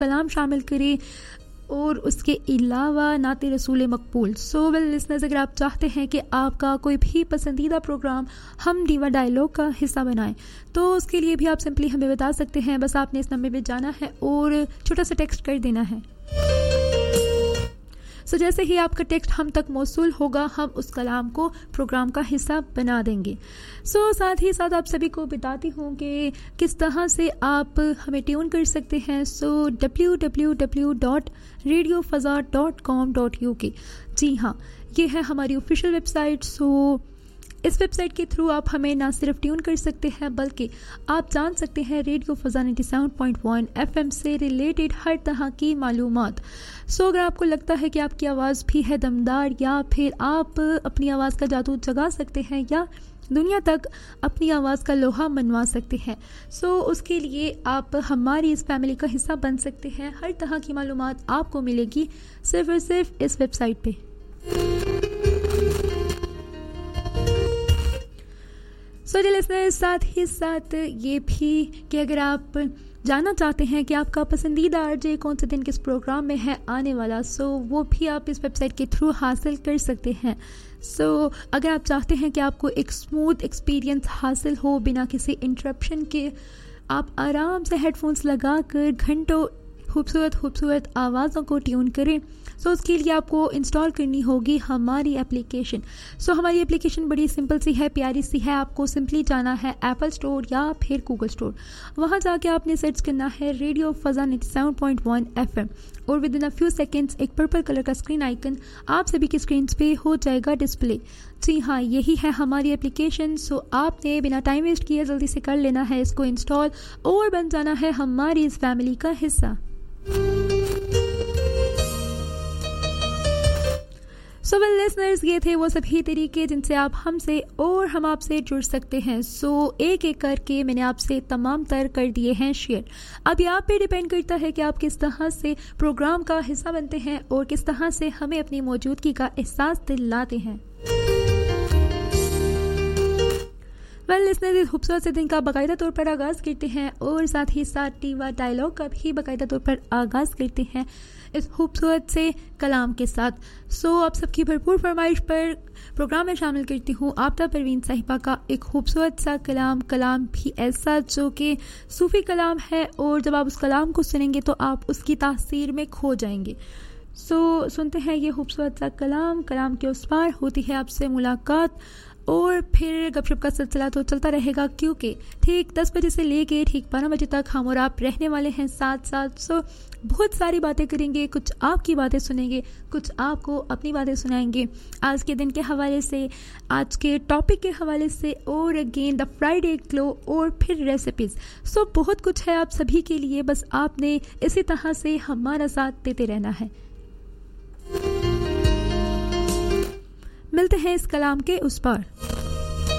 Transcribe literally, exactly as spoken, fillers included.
کلام شامل کریں اور اس کے علاوہ نعت رسول مقبول. سو ویل لسنرز، اگر آپ چاہتے ہیں کہ آپ کا کوئی بھی پسندیدہ پروگرام ہم ڈیوا ڈائلاگ کا حصہ بنائیں تو اس کے لیے بھی آپ سمپلی ہمیں بتا سکتے ہیں. بس آپ نے اس نمبر پہ جانا ہے اور چھوٹا سا ٹیکسٹ کر دینا ہے. سو so, جیسے ہی آپ کا ٹیکسٹ ہم تک موصول ہوگا ہم اس کلام کو پروگرام کا حصہ بنا دیں گے. سو so, ساتھ ہی ساتھ آپ سبھی کو بتاتی ہوں کہ کس طرح سے آپ ہمیں ٹیون کر سکتے ہیں. سو W W W dot radio فضا ڈاٹ کام ڈاٹ یو کے. جی ہاں، یہ ہے ہماری آفیشیل ویب سائٹ. سو اس ویب سائٹ کے تھرو آپ ہمیں نہ صرف ٹیون کر سکتے ہیں بلکہ آپ جان سکتے ہیں ریڈیو فضا ninety seven point one F M سے ریلیٹڈ ہر طرح کی معلومات. سو اگر آپ کو لگتا ہے کہ آپ کی آواز بھی ہے دمدار، یا پھر آپ اپنی آواز کا جادو جگا سکتے ہیں، یا دنیا تک اپنی آواز کا لوہا منوا سکتے ہیں، سو اس کے لیے آپ ہماری اس فیملی کا حصہ بن سکتے ہیں. ہر طرح کی معلومات آپ کو ملے گی صرف اور صرف اس ویب سائٹ پہ. سو so, ساتھ ہی ساتھ یہ بھی کہ اگر آپ جاننا چاہتے ہیں کہ آپ کا پسندیدہ آر جے کون سے دن کس پروگرام میں ہے آنے والا، سو وہ بھی آپ اس ویب سائٹ کے تھرو حاصل کر سکتے ہیں. سو so, اگر آپ چاہتے ہیں کہ آپ کو ایک اسموتھ ایکسپیرینس حاصل ہو بنا کسی انٹرپشن کے، آپ آرام سے ہیڈ فونس لگا کر گھنٹوں خوبصورت خوبصورت آوازوں کو ٹیون کریں. سو so, اس کے لیے آپ کو انسٹال کرنی ہوگی ہماری اپلیکیشن. سو so, ہماری اپلیکیشن بڑی سمپل سی ہے، پیاری سی ہے. آپ کو سمپلی جانا ہے ایپل اسٹور یا پھر گوگل اسٹور. وہاں جا کے آپ نے سرچ کرنا ہے ریڈیو فضا ninety seven point one F M, اور with in a few seconds ایک پرپل کلر کا اسکرین آئیکن آپ سبھی کی اسکرینس پہ ہو جائے گا ڈسپلے. جی ہاں، یہی ہے ہماری اپلیکیشن. سو so, آپ نے بنا ٹائم ویسٹ کیے جلدی سے کر لینا ہے اس کو انسٹال اور بن جانا ہے ہماری اس فیملی کا حصہ. سو ویل لسنرز، یہ تھے وہ سبھی طریقے جن سے آپ ہم سے اور ہم آپ سے جڑ سکتے ہیں. سو ایک ایک کر کے میں نے آپ سے تمام تر کر دیے ہیں شیئر. اب یہ آپ پہ ڈیپینڈ کرتا ہے کہ آپ کس طرح سے پروگرام کا حصہ بنتے ہیں اور کس طرح سے ہمیں اپنی موجودگی کا احساس دلاتے ہیں. ویل لسنرز، اس خوبصورت سے دن کا باقاعدہ طور پر آغاز کرتے ہیں اور ساتھ ہی ساتھ ٹیوا ڈائلاگ کا بھی باقاعدہ طور پر آغاز کرتے ہیں اس خوبصورت سے کلام کے ساتھ. سو آپ سب کی بھرپور فرمائش پر پروگرام میں شامل کرتی ہوں آفتہ پروین صاحبہ کا ایک خوبصورت سا کلام. کلام بھی ایسا جو کہ صوفی کلام ہے، اور جب آپ اس کلام کو سنیں گے تو آپ اس کی تاثیر میں کھو جائیں گے. سو سنتے ہیں یہ خوبصورت سا کلام. کلام کے اس پار ہوتی ہے آپ سے ملاقات، اور پھر گپ شپ کا سلسلہ تو چلتا رہے گا، کیونکہ ٹھیک دس بجے سے لے کے ٹھیک بارہ بجے تک ہم اور آپ رہنے والے ہیں ساتھ ساتھ. سو بہت ساری باتیں کریں گے، کچھ آپ کی باتیں سنیں گے، کچھ آپ کو اپنی باتیں سنائیں گے آج کے دن کے حوالے سے، آج کے ٹاپک کے حوالے سے، اور اگین دا فرائیڈے گلو، اور پھر ریسیپیز. سو بہت کچھ ہے آپ سبھی کے لیے، بس آپ نے اسی طرح سے ہمارا ساتھ دیتے رہنا ہے. ملتے ہیں اس کلام کے اس پار.